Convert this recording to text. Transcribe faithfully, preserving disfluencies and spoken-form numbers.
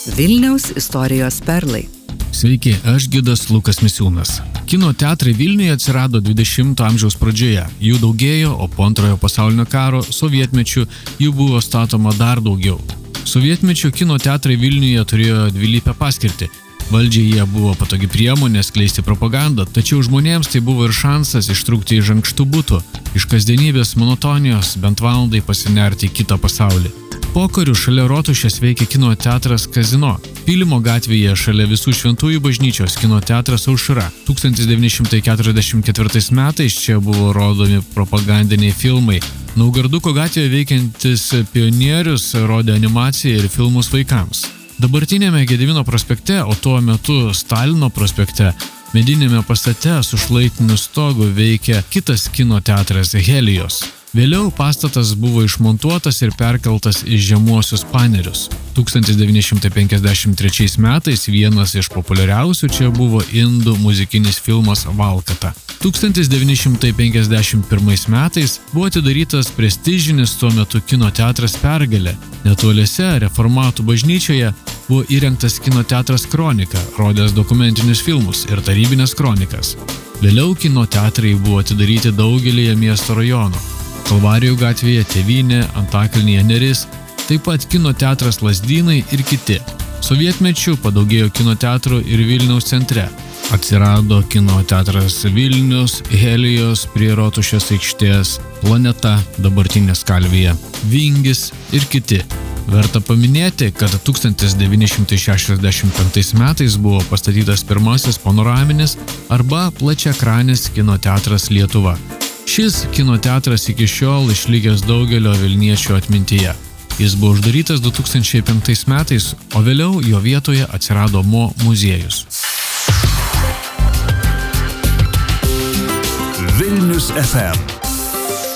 Vilniaus istorijos perlai. Sveiki, aš gidas Lukas Misiūnas. Kino teatrai Vilniuje atsirado dvidešimto amžiaus pradžioje. Jų daugėjo, o po antrojo pasaulinio karo sovietmečiu jų buvo statoma dar daugiau. Sovietmečiu kino teatrai Vilniuje turėjo dvilypę paskirtį. Valdžiai jie buvo patogi priemonė skleisti propagandą, tačiau žmonėms tai buvo ir šansas ištrūkti iš ankštų butų, iš kasdienybės monotonijos, bent valandai pasinerti į kitą pasaulį. Pokariu šalia Rotušės veikė kino teatras Kazino. Pylimo gatvėje šalia Visų šventųjų bažnyčios kino teatras Aušra. tūkstantis devyni šimtai keturiasdešimt ketvirtais metais čia buvo rodomi propagandiniai filmai. Naugarduko gatvėje veikiantis Pionierius rodė animaciją ir filmus vaikams. Dabartinėme Gedimino prospekte, o tuo metu Stalino prospekte, medinėme pastate su šlaitiniu stogu veikia kitas kino teatras Helijos. Vėliau pastatas buvo išmontuotas ir perkeltas į žemuosius panerius. tūkstantis devyni šimtai penkiasdešimt trečiais metais vienas iš populiariausių čia buvo indų muzikinis filmas Valkata. tūkstantis devyni šimtai penkiasdešimt pirmais metais buvo atidarytas prestižinis tuo metu kino teatras Pergalė. Netoliese Reformatų bažnyčioje buvo įrengtas kino teatras Kronika, rodęs dokumentinius filmus ir tarybinės kronikas. Vėliau kino teatrai buvo atidaryti daugelyje miesto rajonų. Kalvarijų gatvėje Tėvynė, Antakalnyje Neris, taip pat kino teatras Lazdynai ir kiti. Sovietmečiu padaugėjo kino teatrų ir Vilniaus centre. Atsirado kino teatras Vilnius, Helijos prie Rotušės aikštės, Planeta dabartinė Skalvija, Vingis ir kiti. Verta paminėti, kad tūkstantis devyni šimtai šešiasdešimt penktais metais buvo pastatytas pirmasis panoraminis arba plačiaekranis kino teatras Lietuva. Šis kino teatras iki šiol išlikęs daugelio vilniečių atmintyje. Jis buvo uždarytas du tūkstančiai penktais metais, o vėliau jo vietoje atsirado Mo muziejus. Vilnius F M